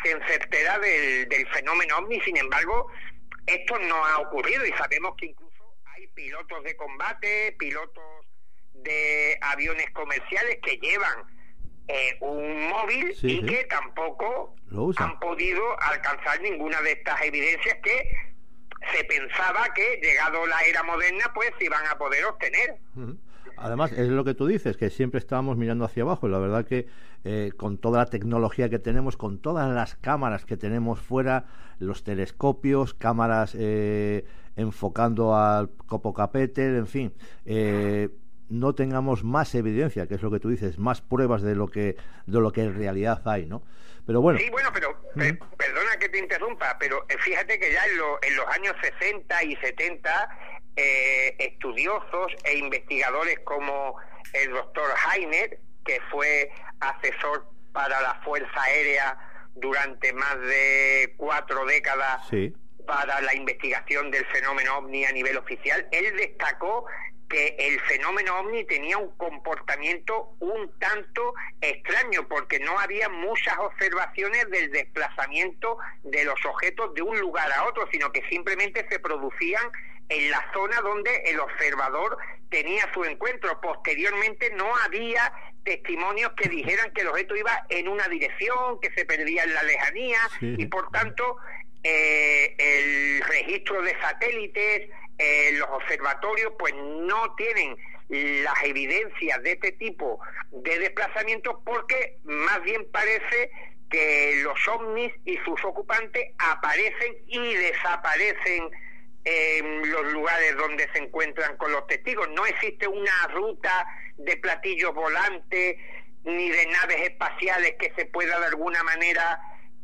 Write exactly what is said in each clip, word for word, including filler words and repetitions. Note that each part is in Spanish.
imagen certera del, del fenómeno ovni. Sin embargo, esto no ha ocurrido y sabemos que incluso hay pilotos de combate, pilotos de aviones comerciales que llevan eh, un móvil sí, y sí. que tampoco han podido alcanzar ninguna de estas evidencias que se pensaba que, llegado la era moderna, pues iban a poder obtener. Uh-huh. Además, es lo que tú dices, que siempre estábamos mirando hacia abajo. La verdad que eh, con toda la tecnología que tenemos, con todas las cámaras que tenemos fuera, los telescopios, cámaras eh, enfocando al Popocatépetl, en fin, eh, no tengamos más evidencia, que es lo que tú dices, más pruebas de lo que de lo que en realidad hay, ¿no? Pero bueno. Sí, bueno, pero uh-huh. eh, perdona que te interrumpa, pero eh, fíjate que ya en, lo, en los años sesenta y setenta eh, estudiosos e investigadores como el doctor Heiner, que fue asesor para la Fuerza Aérea durante más de cuatro décadas sí. para la investigación del fenómeno ovni a nivel oficial, él destacó que el fenómeno ovni tenía un comportamiento un tanto extraño, porque no había muchas observaciones del desplazamiento de los objetos de un lugar a otro, sino que simplemente se producían en la zona donde el observador tenía su encuentro. Posteriormente no había testimonios que dijeran que el objeto iba en una dirección, que se perdía en la lejanía, sí. y por tanto eh, el registro de satélites, Eh, los observatorios pues no tienen las evidencias de este tipo de desplazamientos, porque más bien parece que los ovnis y sus ocupantes aparecen y desaparecen en los lugares donde se encuentran con los testigos. No existe una ruta de platillos volantes ni de naves espaciales que se pueda de alguna manera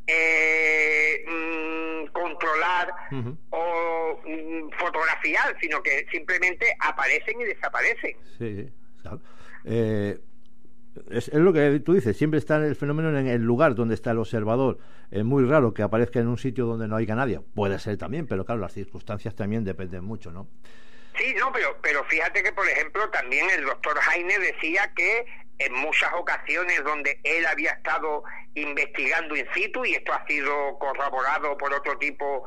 Eh, mmm, controlar uh-huh. o mmm, fotografiar, sino que simplemente aparecen y desaparecen. Sí, claro. Eh, es, es lo que tú dices, siempre está el fenómeno en el lugar donde está el observador. Es muy raro que aparezca en un sitio donde no haya nadie. Puede ser también, pero claro, las circunstancias también dependen mucho, ¿no? Sí, no, pero, pero fíjate que, por ejemplo, también el doctor Heine decía que en muchas ocasiones donde él había estado investigando in situ, y esto ha sido corroborado por otro tipo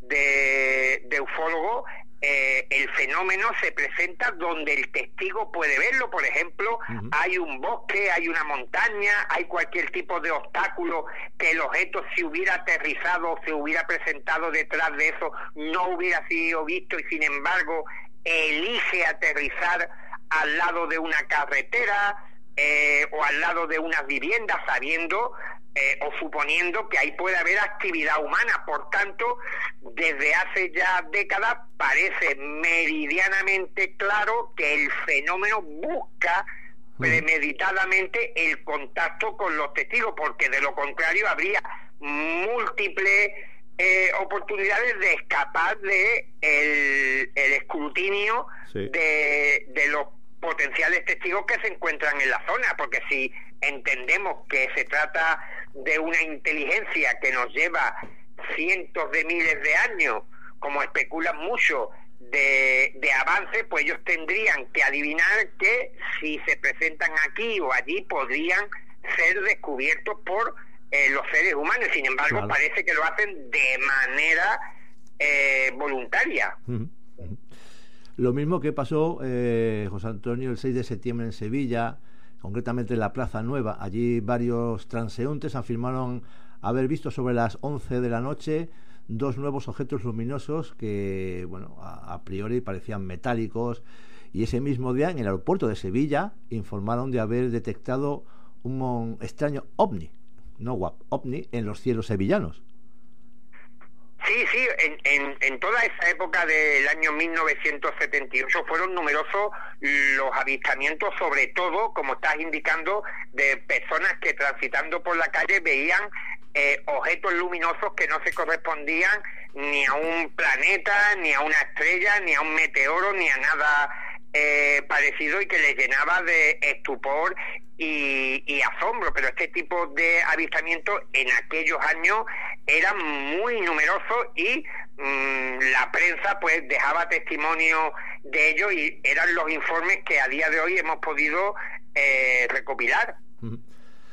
de, de ufólogos, eh, el fenómeno se presenta donde el testigo puede verlo. Por ejemplo, uh-huh. hay un bosque, hay una montaña, hay cualquier tipo de obstáculo que el objeto, si hubiera aterrizado, se hubiera presentado detrás de eso, no hubiera sido visto, y sin embargo elige aterrizar al lado de una carretera eh, o al lado de unas viviendas, sabiendo eh, o suponiendo que ahí puede haber actividad humana. Por tanto, desde hace ya décadas parece meridianamente claro que el fenómeno busca premeditadamente el contacto con los testigos, porque de lo contrario habría múltiples Eh, oportunidades de escapar de el, el escrutinio sí. de, de los potenciales testigos que se encuentran en la zona, porque si entendemos que se trata de una inteligencia que nos lleva cientos de miles de años, como especulan mucho, de, de avance, pues ellos tendrían que adivinar que si se presentan aquí o allí podrían ser descubiertos por Eh, los seres humanos. Sin embargo, claro, parece que lo hacen de manera eh, voluntaria. Uh-huh. Uh-huh. Lo mismo que pasó, eh, José Antonio, el seis de septiembre en Sevilla, concretamente en la Plaza Nueva. Allí varios transeúntes afirmaron haber visto sobre las once de la noche dos nuevos objetos luminosos que, bueno, a, a priori parecían metálicos, y ese mismo día en el aeropuerto de Sevilla informaron de haber detectado un, un extraño ovni no WAP, ovni en los cielos sevillanos. Sí, sí, en, en, en toda esa época del año mil novecientos setenta y ocho fueron numerosos los avistamientos, sobre todo, como estás indicando, de personas que transitando por la calle veían eh, objetos luminosos que no se correspondían ni a un planeta, ni a una estrella, ni a un meteoro, ni a nada eh, parecido, y que les llenaba de estupor Y, y asombro. Pero este tipo de avistamientos en aquellos años eran muy numerosos y mmm, la prensa pues dejaba testimonio de ello, y eran los informes que a día de hoy hemos podido eh, recopilar.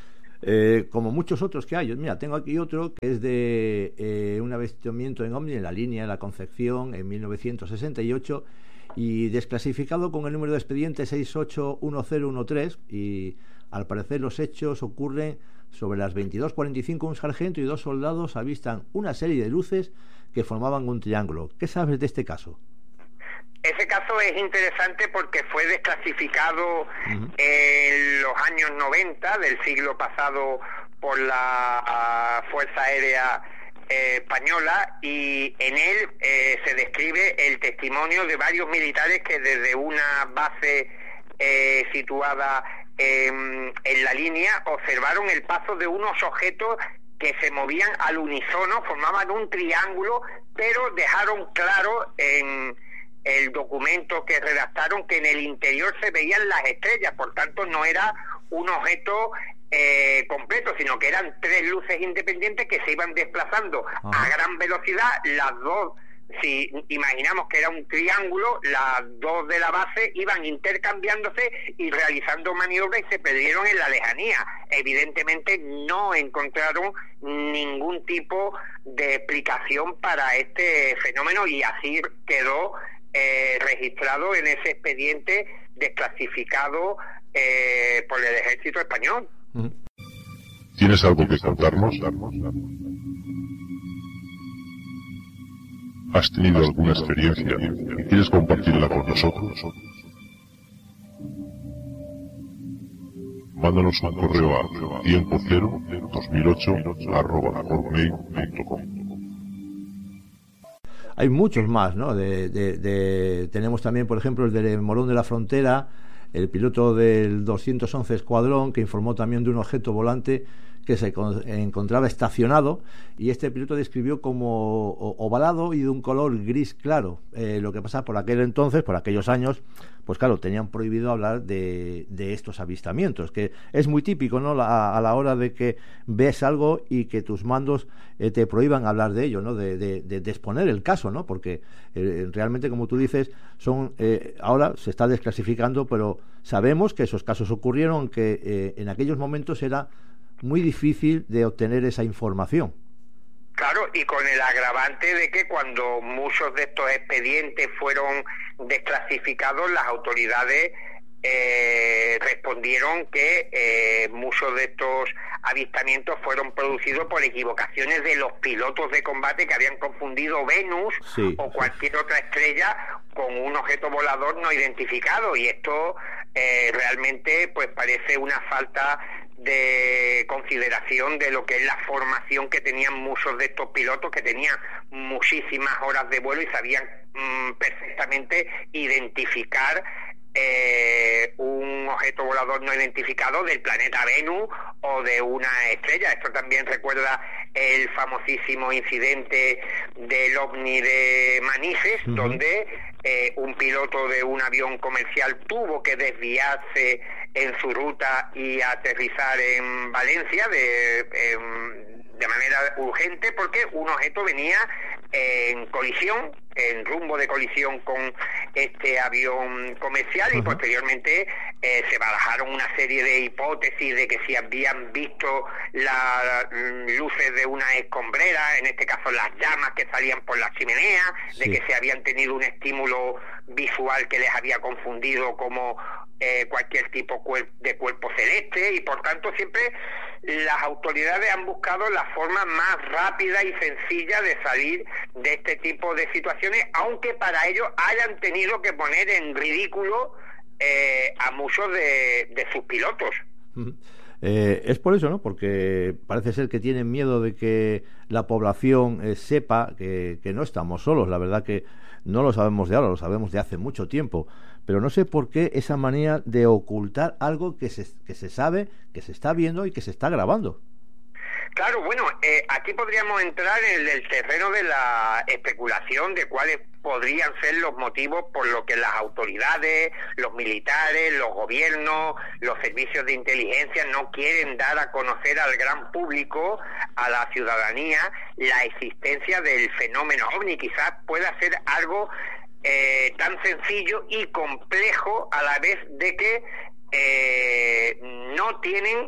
Eh, como muchos otros que hay. Mira, tengo aquí otro que es de eh, un avistamiento en ovni en la línea de la Concepción en mil novecientos sesenta y ocho y desclasificado con el número de expediente seis ocho uno cero uno tres, y al parecer los hechos ocurren sobre las veintidós cuarenta y cinco. Un sargento y dos soldados avistan una serie de luces que formaban un triángulo. ¿Qué sabes de este caso? Ese caso es interesante porque fue desclasificado uh-huh. en los años noventa del siglo pasado por la uh, Fuerza Aérea eh, Española, y en él eh, se describe el testimonio de varios militares que desde una base eh, situada eh, en la línea observaron el paso de unos objetos que se movían al unísono, formaban un triángulo, pero dejaron claro en el documento que redactaron que en el interior se veían las estrellas. Por tanto no era un objeto eh, completo, sino que eran tres luces independientes que se iban desplazando Ajá. a gran velocidad. Las dos, si imaginamos que era un triángulo, las dos de la base iban intercambiándose y realizando maniobras, y se perdieron en la lejanía. Evidentemente no encontraron ningún tipo de explicación para este fenómeno, y así quedó Eh, registrado en ese expediente desclasificado eh, por el Ejército Español. ¿Tienes algo que contarnos? ¿Has tenido alguna experiencia y quieres compartirla con nosotros? Mándanos un correo a tiempo cero dos mil ocho arroba hotmail punto com. Hay muchos más, ¿no? De, de, de, tenemos también, por ejemplo, el de Morón de la Frontera, el piloto del doscientos once Escuadrón, que informó también de un objeto volante que se encontraba estacionado, y este piloto describió como ovalado y de un color gris claro. Eh, lo que pasa por aquel entonces, por aquellos años, pues claro, tenían prohibido hablar de, de estos avistamientos, que es muy típico, ¿no? La, a la hora de que ves algo y que tus mandos eh, te prohíban hablar de ello, ¿no? De, de, de, de exponer el caso, ¿no? Porque eh, realmente, como tú dices, son eh, ahora se está desclasificando, pero sabemos que esos casos ocurrieron, que eh, en aquellos momentos era muy difícil de obtener esa información. Claro, y con el agravante de que cuando muchos de estos expedientes fueron desclasificados, las autoridades eh, respondieron que eh, muchos de estos avistamientos fueron producidos por equivocaciones de los pilotos de combate, que habían confundido Venus sí, o cualquier sí. otra estrella con un objeto volador no identificado, y esto eh, realmente pues parece una falta de consideración de lo que es la formación que tenían muchos de estos pilotos, que tenían muchísimas horas de vuelo y sabían mmm, perfectamente identificar eh, un objeto volador no identificado del planeta Venus o de una estrella. Esto también recuerda el famosísimo incidente del ovni de Manises, uh-huh. donde eh, un piloto de un avión comercial tuvo que desviarse en su ruta y aterrizar en Valencia de, eh, de manera urgente, porque un objeto venía en colisión, en rumbo de colisión con este avión comercial, uh-huh. y posteriormente eh, se barajaron una serie de hipótesis de que si habían visto las luces de una escombrera, en este caso las llamas que salían por la chimenea, sí. de que se habían tenido un estímulo visual que les había confundido como eh, cualquier tipo de cuerpo celeste, y por tanto siempre las autoridades han buscado la forma más rápida y sencilla de salir de este tipo de situaciones, aunque para ello hayan tenido que poner en ridículo eh, a muchos de, de sus pilotos. Uh-huh. Eh, es por eso, ¿no? Porque parece ser que tienen miedo de que la población eh, sepa que, que no estamos solos. La verdad que no lo sabemos de ahora, lo sabemos de hace mucho tiempo, pero no sé por qué esa manía de ocultar algo que se, que se sabe, que se está viendo y que se está grabando. Claro, bueno, eh, aquí podríamos entrar en el terreno de la especulación de cuáles podrían ser los motivos por los que las autoridades, los militares, los gobiernos, los servicios de inteligencia no quieren dar a conocer al gran público, a la ciudadanía, la existencia del fenómeno ovni. Quizás pueda ser algo eh, tan sencillo y complejo a la vez de que eh, no tienen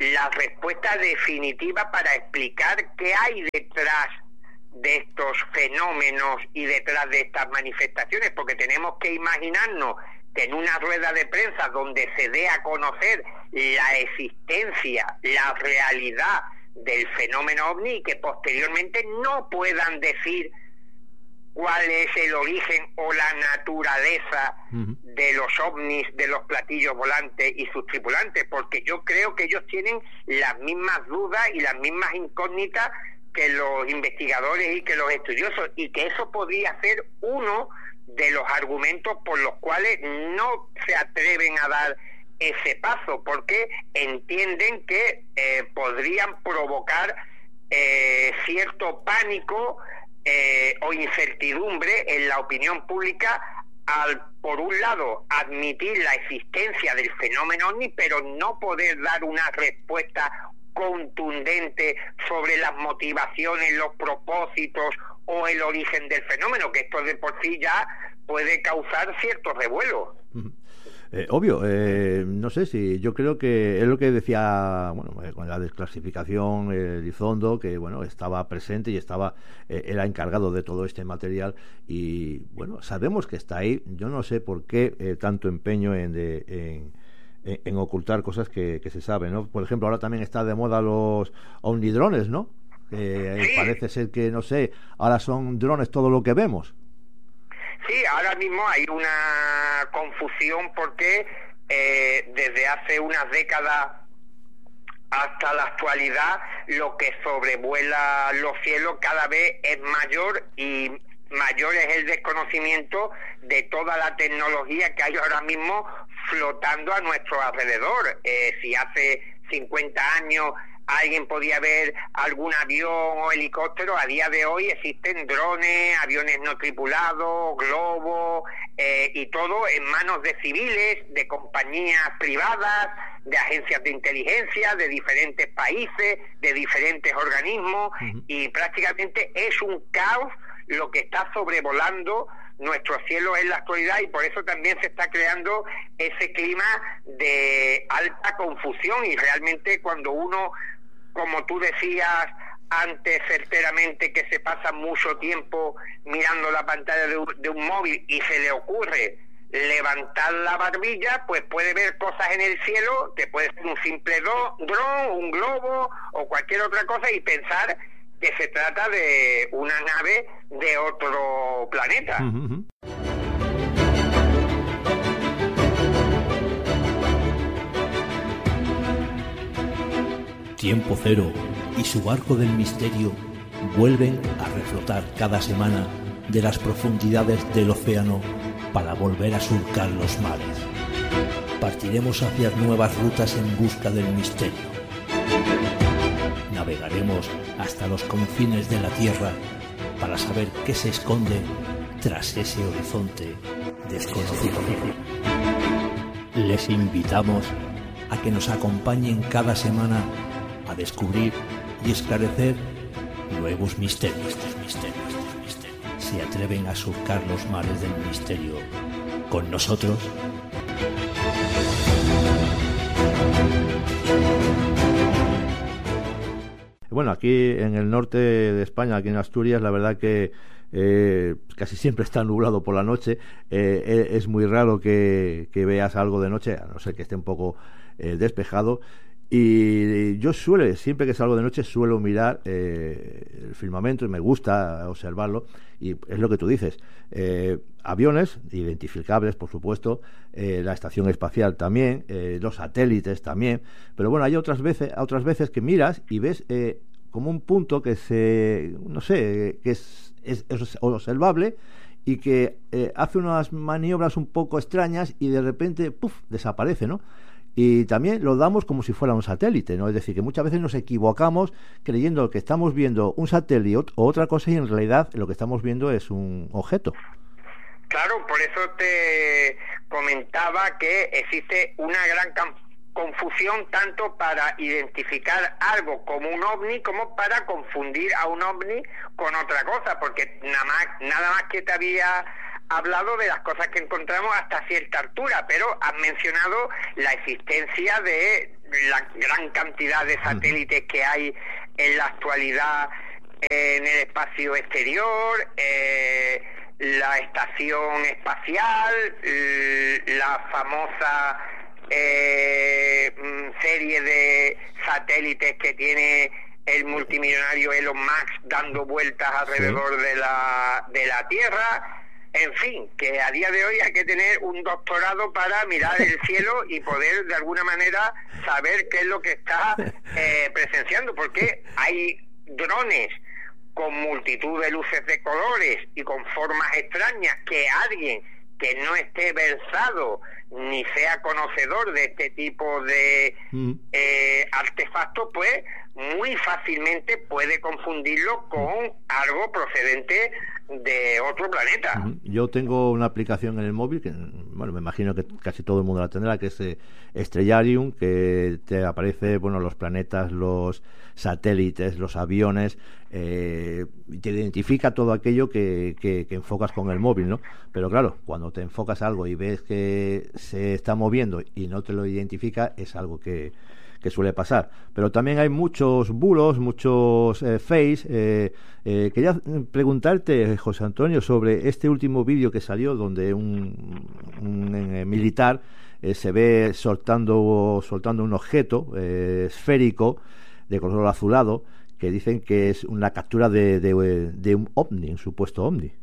la respuesta definitiva para explicar qué hay detrás de estos fenómenos y detrás de estas manifestaciones, porque tenemos que imaginarnos que en una rueda de prensa donde se dé a conocer la existencia, la realidad del fenómeno ovni, y que posteriormente no puedan decir cuál es el origen o la naturaleza uh-huh. de los ovnis, de los platillos volantes y sus tripulantes, porque yo creo que ellos tienen las mismas dudas y las mismas incógnitas que los investigadores y que los estudiosos, y que eso podría ser uno de los argumentos por los cuales no se atreven a dar ese paso, porque entienden que eh, podrían provocar eh, cierto pánico eh, o incertidumbre en la opinión pública al, por un lado, admitir la existencia del fenómeno ovni, pero no poder dar una respuesta contundente sobre las motivaciones, los propósitos o el origen del fenómeno, que esto de por sí ya puede causar cierto revuelo. Eh, obvio, eh, no sé si yo creo que es lo que decía, bueno, eh, con la desclasificación eh, Elizondo, que bueno, estaba presente y estaba eh, era encargado de todo este material, y bueno, sabemos que está ahí. Yo no sé por qué eh, tanto empeño en, de, en En, en ocultar cosas que, que se saben, ¿no? Por ejemplo, ahora también está de moda los omnidrones, ¿no? Eh, sí. Parece ser que, no sé, ahora son drones todo lo que vemos. Sí, ahora mismo hay una confusión porque eh, desde hace unas décadas hasta la actualidad lo que sobrevuela los cielos cada vez es mayor, y mayor es el desconocimiento de toda la tecnología que hay ahora mismo flotando a nuestro alrededor. Eh, si hace cincuenta años alguien podía ver algún avión o helicóptero, a día de hoy existen drones, aviones no tripulados, globos, eh, y todo en manos de civiles, de compañías privadas, de agencias de inteligencia, de diferentes países, de diferentes organismos, uh-huh. y prácticamente es un caos lo que está sobrevolando nuestro cielo en la actualidad, y por eso también se está creando ese clima de alta confusión. Y realmente cuando uno, como tú decías antes certeramente, que se pasa mucho tiempo mirando la pantalla de un, de un móvil y se le ocurre levantar la barbilla, pues puede ver cosas en el cielo, que puede ser un simple dron, un globo o cualquier otra cosa, y pensar que se trata de una nave de otro planeta. Uh-huh. Tiempo Cero y su barco del misterio vuelven a reflotar cada semana de las profundidades del océano para volver a surcar los mares. Partiremos hacia nuevas rutas en busca del misterio. Navegaremos hasta los confines de la Tierra para saber qué se esconde tras ese horizonte desconocido. Les invitamos a que nos acompañen cada semana a descubrir y esclarecer nuevos misterios. misterios, misterios. ¿Se atreven a surcar los mares del misterio con nosotros? Bueno, aquí en el norte de España, aquí en Asturias, la verdad que eh, casi siempre está nublado por la noche. Eh, es muy raro que, que veas algo de noche, a no ser que esté un poco eh, despejado. Y yo suele, siempre que salgo de noche, suelo mirar eh, el firmamento, y me gusta observarlo, y es lo que tú dices, eh, aviones identificables, por supuesto, eh, la estación espacial también, eh, los satélites también, pero bueno, hay otras veces, otras veces que miras y ves eh, como un punto que se, no sé, que es, es, es observable, y que eh, hace unas maniobras un poco extrañas y de repente, ¡puf!, desaparece, ¿no? Y también lo damos como si fuera un satélite, ¿no? Es decir, que muchas veces nos equivocamos creyendo que estamos viendo un satélite o otra cosa, y en realidad lo que estamos viendo es un objeto. Claro, por eso te comentaba que existe una gran confusión tanto para identificar algo como un ovni como para confundir a un ovni con otra cosa, porque nada más, nada más que te había hablado de las cosas que encontramos hasta cierta altura, pero has mencionado la existencia de la gran cantidad de satélites que hay en la actualidad en el espacio exterior, eh, la estación espacial, la famosa eh, serie de satélites que tiene el multimillonario Elon Musk dando vueltas alrededor sí. de la de la Tierra. En fin, que a día de hoy hay que tener un doctorado para mirar el cielo y poder de alguna manera saber qué es lo que está eh, presenciando, porque hay drones con multitud de luces de colores y con formas extrañas que alguien que no esté versado ni sea conocedor de este tipo de mm. eh, artefactos, pues muy fácilmente puede confundirlo con algo procedente de otro planeta. Yo tengo una aplicación en el móvil que, bueno, me imagino que casi todo el mundo la tendrá, que es eh, Stellarium, que te aparece, bueno, los planetas, los satélites, los aviones, eh, y te identifica todo aquello que, que, que enfocas con el móvil, ¿no? Pero claro, cuando te enfocas algo y ves que se está moviendo y no te lo identifica, es algo que que suele pasar. Pero también hay muchos bulos, muchos eh, fakes. Eh, eh, quería preguntarte, José Antonio, sobre este último vídeo que salió donde un, un eh, militar eh, se ve soltando, soltando un objeto eh, esférico de color azulado, que dicen que es una captura de, de, de un ovni, un supuesto ovni.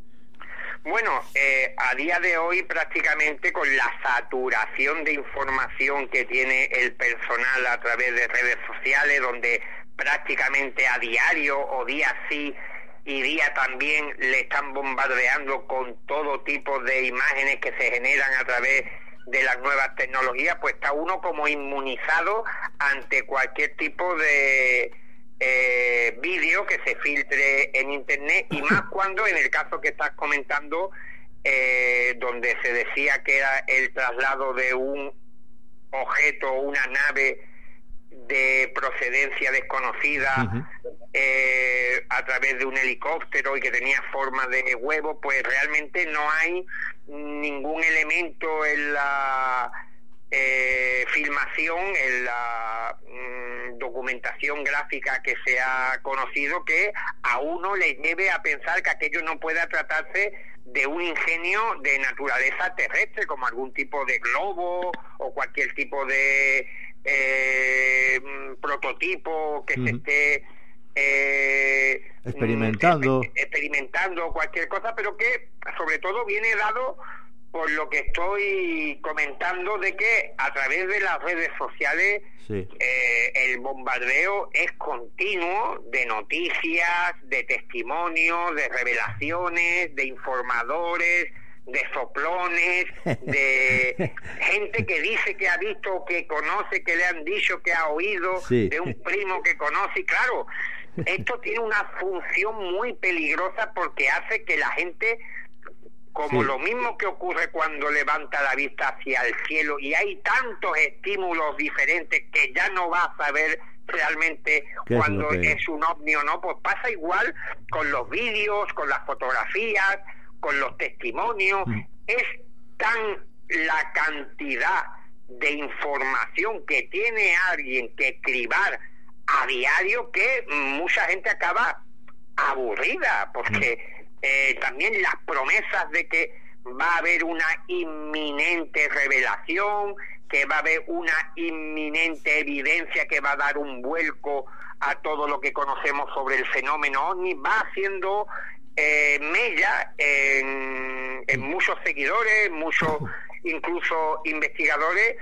Bueno, eh, a día de hoy prácticamente con la saturación de información que tiene el personal a través de redes sociales, donde prácticamente a diario o día sí y día también le están bombardeando con todo tipo de imágenes que se generan a través de las nuevas tecnologías, pues está uno como inmunizado ante cualquier tipo de Eh, vídeo que se filtre en internet, y más cuando en el caso que estás comentando, eh, donde se decía que era el traslado de un objeto, una nave de procedencia desconocida, uh-huh. eh, a través de un helicóptero y que tenía forma de huevo, pues realmente no hay ningún elemento en la Eh, filmación, en la mm, documentación gráfica que se ha conocido, que a uno le lleve a pensar que aquello no pueda tratarse de un ingenio de naturaleza terrestre, como algún tipo de globo o cualquier tipo de eh, prototipo que uh-huh. se esté eh, experimentando mm, experimentando cualquier cosa, pero que sobre todo viene dado por lo que estoy comentando, de que a través de las redes sociales sí. eh, el bombardeo es continuo de noticias, de testimonios, de revelaciones, de informadores, de soplones, de gente que dice que ha visto, que conoce, que le han dicho, que ha oído, sí. de un primo que conoce. Y claro, esto tiene una función muy peligrosa porque hace que la gente, como sí. lo mismo que ocurre cuando levanta la vista hacia el cielo y hay tantos estímulos diferentes que ya no va a saber realmente cuando es, que... es un ovni o no, pues pasa igual con los vídeos, con las fotografías, con los testimonios. Mm. Es tan la cantidad de información que tiene alguien que cribar a diario que mucha gente acaba aburrida, porque mm. Eh, también las promesas de que va a haber una inminente revelación, que va a haber una inminente evidencia que va a dar un vuelco a todo lo que conocemos sobre el fenómeno ovni, va haciendo eh, mella en, en muchos seguidores, muchos incluso investigadores,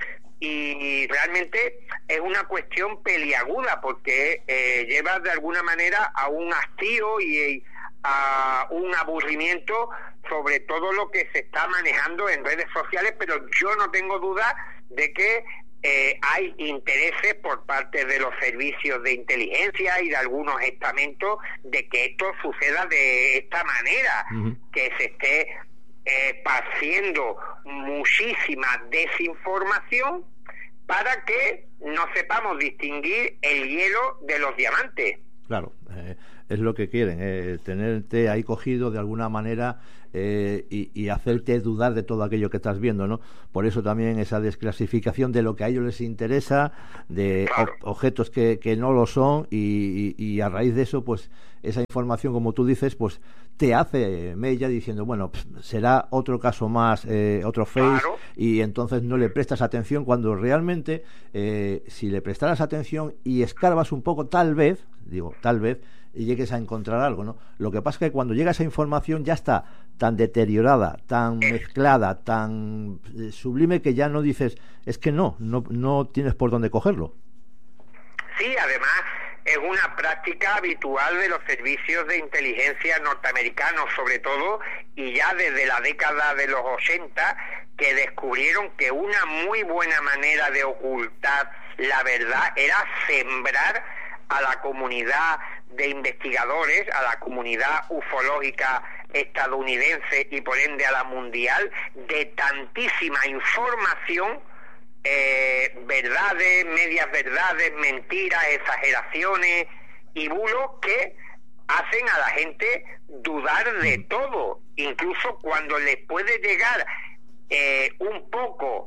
y realmente es una cuestión peliaguda porque eh, lleva de alguna manera a un hastío y a un aburrimiento sobre todo lo que se está manejando en redes sociales, pero yo no tengo duda de que eh, hay intereses por parte de los servicios de inteligencia y de algunos estamentos de que esto suceda de esta manera, uh-huh. que se esté eh, esparciendo muchísima desinformación para que no sepamos distinguir el hielo de los diamantes. Claro, eh, es lo que quieren, eh, tenerte ahí cogido de alguna manera eh, y, y hacerte dudar de todo aquello que estás viendo, ¿no? Por eso también esa desclasificación de lo que a ellos les interesa, de Claro. o, objetos que, que no lo son, y, y, y a raíz de eso, pues esa información, como tú dices, pues te hace mella diciendo, bueno, pff, será otro caso más, eh, otro face, Claro. y entonces no le prestas atención, cuando realmente eh, si le prestaras atención y escarbas un poco, tal vez, digo, tal vez, y llegues a encontrar algo, ¿no? Lo que pasa es que cuando llega esa información ya está tan deteriorada, tan mezclada, tan eh, sublime, que ya no dices, es que no, no, no tienes por dónde cogerlo. Sí, además es una práctica habitual de los servicios de inteligencia norteamericanos, sobre todo, y ya desde la década de los ochenta, que descubrieron que una muy buena manera de ocultar la verdad era sembrar a la comunidad de investigadores, a la comunidad ufológica estadounidense y por ende a la mundial, de tantísima información, eh, verdades, medias verdades, mentiras, exageraciones y bulos que hacen a la gente dudar de todo, incluso cuando les puede llegar eh, un poco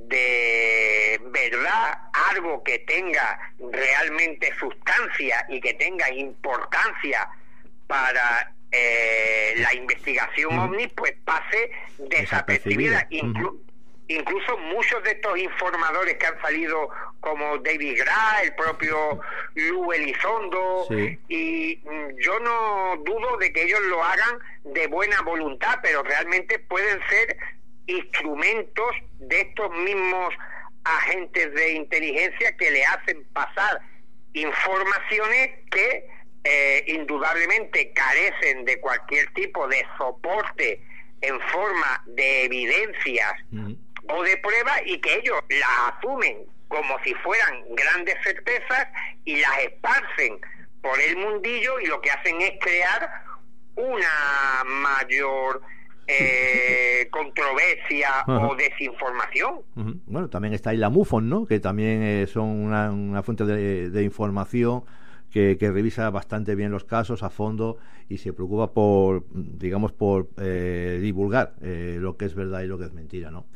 de verdad, algo que tenga realmente sustancia y que tenga importancia para eh, la investigación uh-huh. ovni, pues pase desapercibida. Inclu- uh-huh. Incluso muchos de estos informadores que han salido, como David Graff, el propio Lou Elizondo, sí. y mm, yo no dudo de que ellos lo hagan de buena voluntad, pero realmente pueden ser instrumentos de estos mismos agentes de inteligencia que le hacen pasar informaciones que eh, indudablemente carecen de cualquier tipo de soporte en forma de evidencias mm. o de pruebas, y que ellos las asumen como si fueran grandes certezas y las esparcen por el mundillo, y lo que hacen es crear una mayor Eh, controversia uh-huh. o desinformación. Uh-huh. Bueno, también está ahí la MUFON, ¿no? Que también eh, son una, una fuente de, de información que, que revisa bastante bien los casos a fondo y se preocupa por, digamos, por eh, divulgar eh, lo que es verdad y lo que es mentira, ¿no?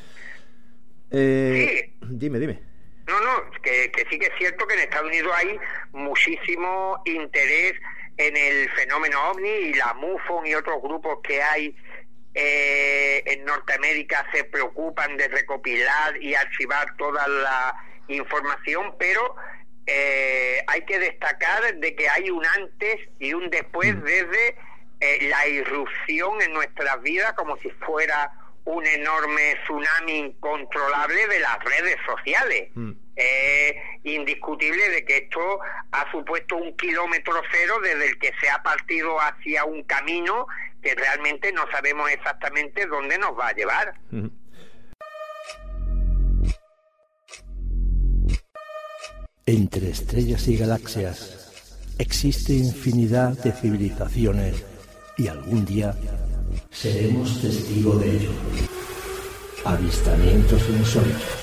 Eh, sí. Dime, dime. No, no, que, que sí que es cierto que en Estados Unidos hay muchísimo interés en el fenómeno ovni, y la MUFON y otros grupos que hay Eh, en Norteamérica se preocupan de recopilar y archivar toda la información, pero eh, hay que destacar de que hay un antes y un después mm. desde eh, la irrupción en nuestras vidas, como si fuera un enorme tsunami incontrolable de las redes sociales. Mm. Es indiscutible de que esto ha supuesto un kilómetro cero desde el que se ha partido hacia un camino que realmente no sabemos exactamente dónde nos va a llevar. Uh-huh. Entre estrellas y galaxias existe infinidad de civilizaciones, y algún día seremos testigos de ello. Avistamientos insólitos.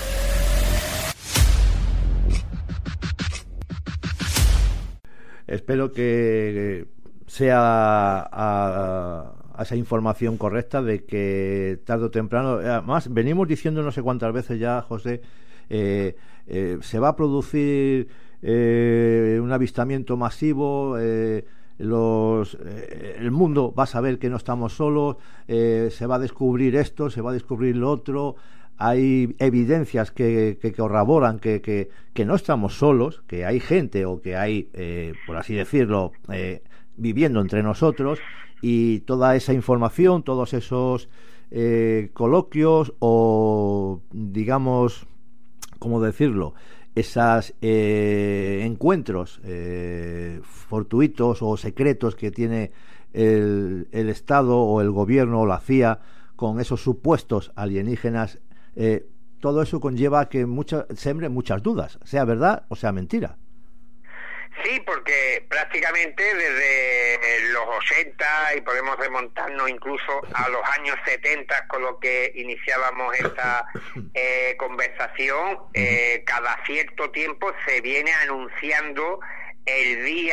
Espero que sea a, a esa información correcta de que tarde o temprano, además venimos diciendo no sé cuántas veces ya, José, eh, eh, se va a producir eh, un avistamiento masivo, eh, los eh, el mundo va a saber que no estamos solos, eh, se va a descubrir esto, se va a descubrir lo otro. Hay evidencias que, que corroboran que, que, que no estamos solos, que hay gente, o que hay, eh, por así decirlo, eh, viviendo entre nosotros, y toda esa información, todos esos eh, coloquios o, digamos, ¿cómo decirlo?, esos eh, encuentros eh, fortuitos o secretos que tiene el, el Estado o el gobierno o la C I A con esos supuestos alienígenas, eh, todo eso conlleva que mucha, sembre muchas dudas, sea verdad o sea mentira. Sí, porque prácticamente desde los ochenta, y podemos remontarnos incluso a los años setenta con lo que iniciábamos esta eh, conversación, eh, cada cierto tiempo se viene anunciando el día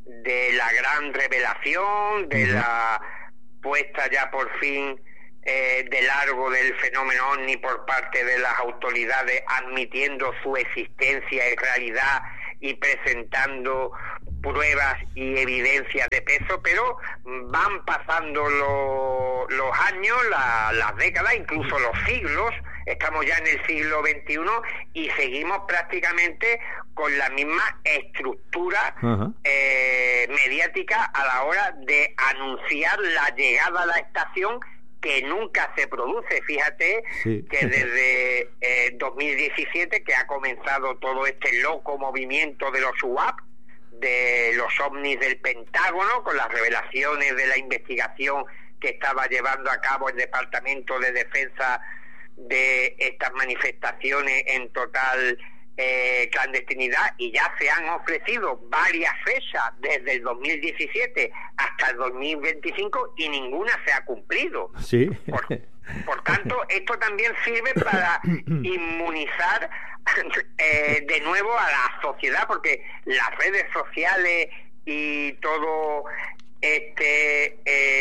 de la gran revelación, de uh-huh. la puesta ya por fin eh, de largo del fenómeno ovni por parte de las autoridades, admitiendo su existencia y realidad y presentando pruebas y evidencias de peso, pero van pasando lo, los años, la, las décadas, incluso los siglos. Estamos ya en el siglo veintiuno y seguimos prácticamente con la misma estructura uh-huh. eh, mediática a la hora de anunciar la llegada a la estación, que nunca se produce. Fíjate sí. que desde eh, dos mil diecisiete, que ha comenzado todo este loco movimiento de los U A P, de los ovnis del Pentágono, con las revelaciones de la investigación que estaba llevando a cabo el Departamento de Defensa de estas manifestaciones en total eh, clandestinidad, y ya se han ofrecido varias fechas desde el dos mil diecisiete hasta el dos mil veinticinco y ninguna se ha cumplido. Sí. Por, por tanto, esto también sirve para inmunizar eh, de nuevo a la sociedad, porque las redes sociales y todo este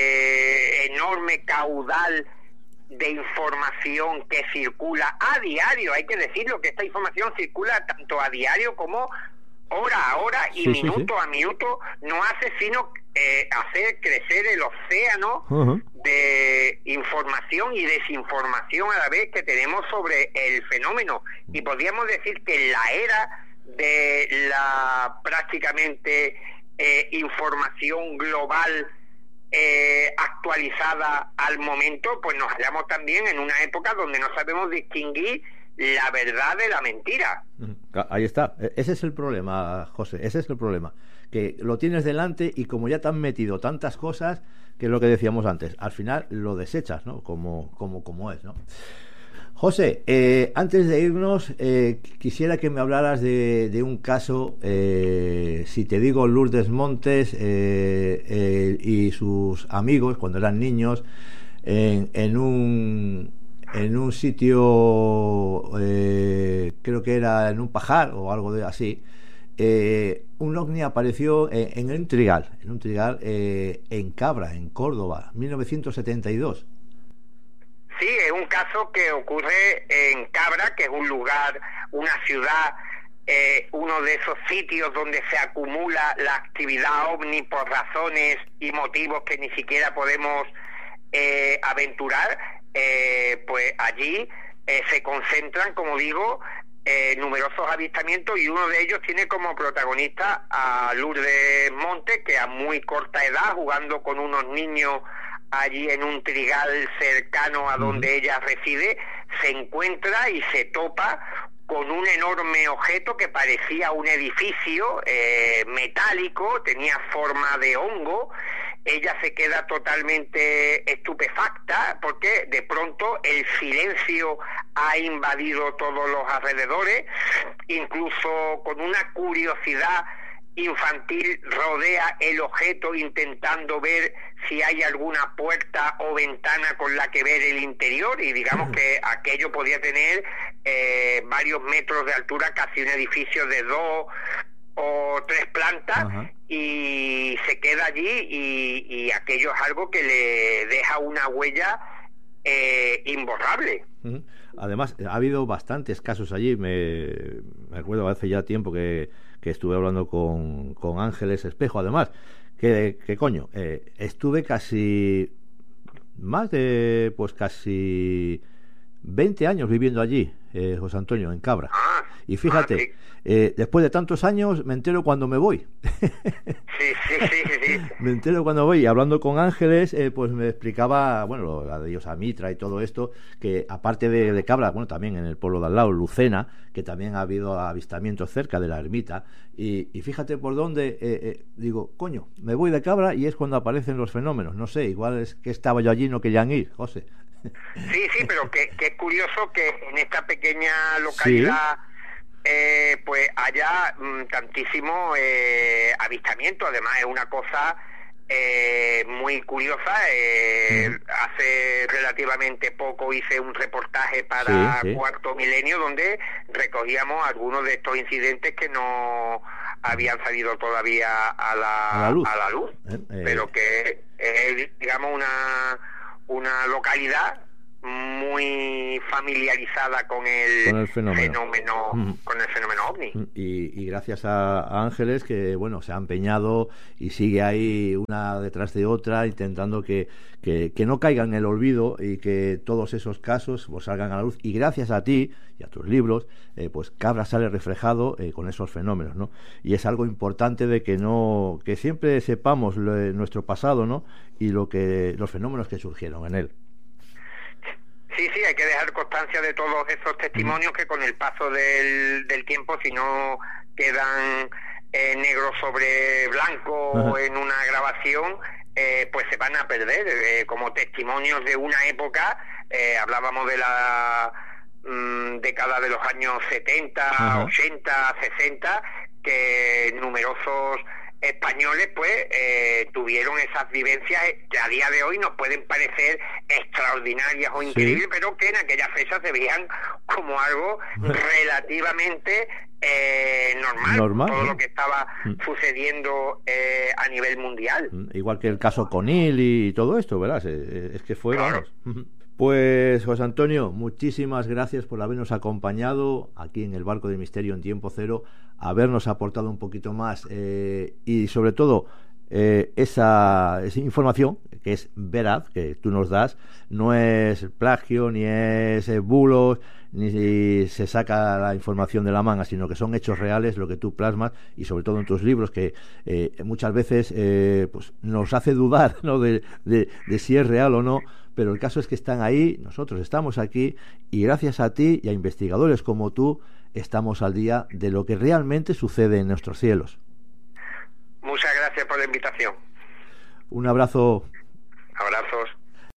eh, enorme caudal de información que circula a diario, hay que decirlo, que esta información circula tanto a diario como hora a hora y sí, minuto sí, sí. a minuto, no hace sino eh, hacer crecer el océano uh-huh. de información y desinformación a la vez que tenemos sobre el fenómeno. Y podríamos decir que en la era de la prácticamente eh, información global Eh, actualizada al momento, pues nos hallamos también en una época donde no sabemos distinguir la verdad de la mentira. Ahí está, ese es el problema, José, ese es el problema, que lo tienes delante y como ya te han metido tantas cosas, que es lo que decíamos antes, al final lo desechas, ¿no? Como, como, como es, ¿no? José, eh, antes de irnos, eh, quisiera que me hablaras de, de un caso, eh, si te digo Lourdes Montes eh, eh, y sus amigos cuando eran niños, en, en un en un sitio, eh, creo que era en un pajar o algo de así, eh, un ovni apareció en, en un trigal, en un trigal eh, en Cabra, en Córdoba, mil novecientos setenta y dos. Sí, es un caso que ocurre en Cabra, que es un lugar, una ciudad, eh, uno de esos sitios donde se acumula la actividad ovni por razones y motivos que ni siquiera podemos eh, aventurar. Eh, pues allí eh, se concentran, como digo, eh, numerosos avistamientos, y uno de ellos tiene como protagonista a Lourdes Montes, que a muy corta edad, jugando con unos niños allí en un trigal cercano a donde uh-huh. ella reside, se encuentra y se topa con un enorme objeto que parecía un edificio eh, metálico, tenía forma de hongo. Ella se queda totalmente estupefacta porque de pronto el silencio ha invadido todos los alrededores, incluso con una curiosidad infantil rodea el objeto intentando ver si hay alguna puerta o ventana con la que ver el interior, y digamos que aquello podía tener eh, varios metros de altura, casi un edificio de dos o tres plantas. Uh-huh. Y se queda allí y, y aquello es algo que le deja una huella eh, imborrable. Uh-huh. Además, ha habido bastantes casos allí. Me, me acuerdo hace ya tiempo que, que estuve hablando con, con Ángeles Espejo, además, que, que coño, eh, estuve casi más de, pues casi veinte años viviendo allí, eh, José Antonio, en Cabra. Ah, y fíjate, ah, sí. eh, después de tantos años me entero cuando me voy. Sí, sí, sí, sí. Me entero cuando voy, y hablando con Ángeles, eh, pues me explicaba, bueno, la de Diosa Mitra y todo esto, que aparte de, de Cabra, bueno, también en el pueblo de al lado, Lucena, que también ha habido avistamientos cerca de la ermita, y, y fíjate por dónde, eh, eh, digo, coño, me voy de Cabra y es cuando aparecen los fenómenos. No sé, igual es que estaba yo allí y no querían ir, José. Sí, sí, pero que, que es curioso que en esta pequeña localidad, ¿sí? eh, pues haya mmm, tantísimo eh, avistamiento. Además es una cosa eh, muy curiosa. Eh, uh-huh. Hace relativamente poco hice un reportaje para sí, sí. Cuarto Milenio, donde recogíamos algunos de estos incidentes que nos habían salido todavía a la, a la luz, a la luz. Eh, eh. Pero que es, digamos, una, una localidad muy familiarizada con el, con el fenómeno, fenómeno mm. con el fenómeno ovni. Y, y gracias a, a Ángeles, que bueno, se ha empeñado y sigue ahí una detrás de otra intentando que, que, que no caigan en el olvido y que todos esos casos pues, salgan a la luz. Y gracias a ti y a tus libros, eh, pues Cabra sale reflejado eh, con esos fenómenos, ¿no? Y es algo importante de que no que siempre sepamos lo, nuestro pasado, ¿no? Y lo que los fenómenos que surgieron en él. Sí, sí, hay que dejar constancia de todos esos testimonios que con el paso del, del tiempo, si no quedan eh, negro sobre blanco Ajá. en una grabación, eh, pues se van a perder. Eh, como testimonios de una época, eh, hablábamos de la mmm, década de los años setenta, Ajá. ochenta, sesenta, que numerosos españoles pues eh, tuvieron esas vivencias que a día de hoy nos pueden parecer extraordinarias o increíbles, sí. pero que en aquellas fechas se veían como algo relativamente eh, normal, normal, todo ¿eh? lo que estaba mm. sucediendo eh, a nivel mundial. Igual que el caso Conil y todo esto, ¿verdad? Es, es que fue... Claro. Vamos. Pues José Antonio, muchísimas gracias por habernos acompañado aquí en el Barco del Misterio en Tiempo Cero, habernos aportado un poquito más eh, y sobre todo eh, esa, esa información que es veraz, que tú nos das, no es plagio, ni es eh, bulos, ni se saca la información de la manga, sino que son hechos reales lo que tú plasmas, y sobre todo en tus libros, que eh, muchas veces eh, pues nos hace dudar, ¿no? de, de, de si es real o no, pero el caso es que están ahí, nosotros estamos aquí, y gracias a ti y a investigadores como tú estamos al día de lo que realmente sucede en nuestros cielos. Muchas gracias por la invitación. Un abrazo. Abrazos.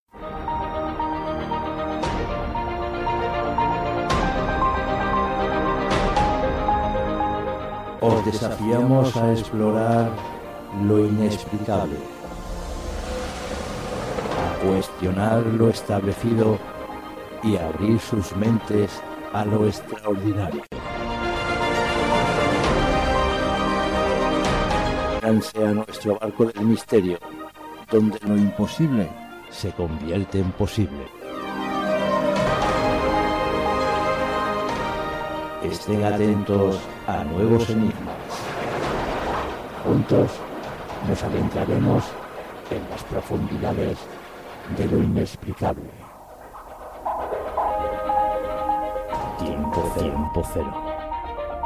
Os desafiamos a explorar lo inexplicable, a cuestionar lo establecido y a abrir sus mentes a lo extraordinario. Únanse a nuestro barco del misterio, donde lo imposible se convierte en posible. Estén atentos a nuevos enigmas. Juntos nos adentraremos en las profundidades de lo inexplicable. Tiempo cero. Tiempo cero.